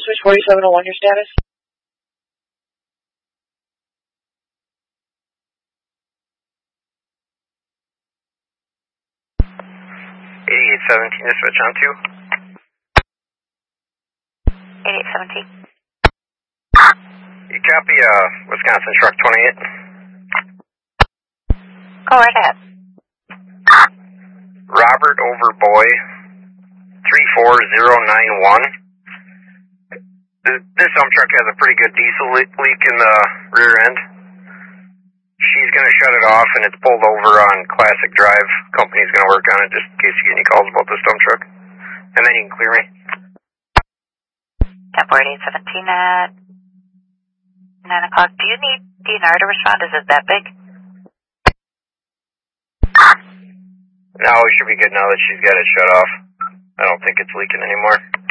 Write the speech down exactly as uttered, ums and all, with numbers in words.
Switch forty-seven oh one, your status? eighty-eight seventeen to switch on to. eighty-eight seventeen. You copy uh, Wisconsin Truck twenty-eight? Go right ahead. Robert over boy, three four zero nine one. This dump truck has a pretty good diesel leak in the rear end. She's going to shut it off, and it's pulled over on Classic Drive. Company's going to work on it just in case you get any calls about this dump truck. And then you can clear me. Tempo eighty-eight seventeen at nine o'clock. Do you need D N R to respond? Is it that big? No, we should be good now that she's got it shut off. I don't think it's leaking anymore.